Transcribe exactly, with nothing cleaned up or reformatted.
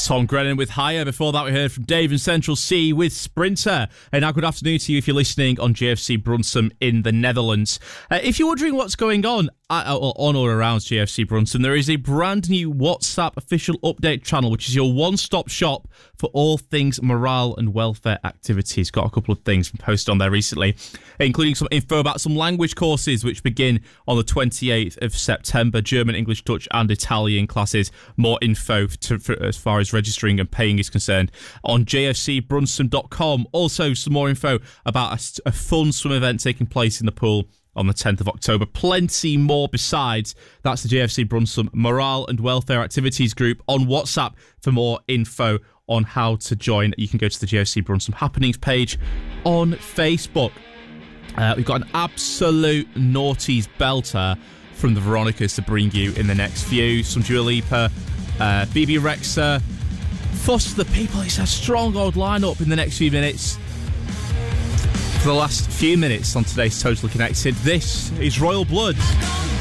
It's Tom Grennan with Higher. Before that, we heard from Dave and Central C with Sprinter. And now, good afternoon to you if you're listening on J F C Brunssum in the Netherlands. Uh, if you're wondering what's going on at, on or around J F C Brunssum, there is a brand new WhatsApp official update channel, which is your one-stop shop for all things morale and welfare activities. Got a couple of things posted on there recently, including some info about some language courses which begin on the twenty-eighth of September. German, English, Dutch and Italian classes. More info to, for, as far as registering and paying is concerned on j f c brunssum dot com. Also, some more info about a, a fun swim event taking place in the pool on the tenth of October. Plenty more besides. That's the J F C Brunssum Morale and Welfare Activities Group on WhatsApp. For more info on how to join, you can go to the J F C Brunssum Happenings page on Facebook. Uh, we've got an absolute noughties belter from the Veronicas to bring you in the next few. Some Dua Lipa, uh, B B Rexha, Fuss the People. It's a strong old lineup in the next few minutes. For the last few minutes on today's Totally Connected, this is Royal Blood.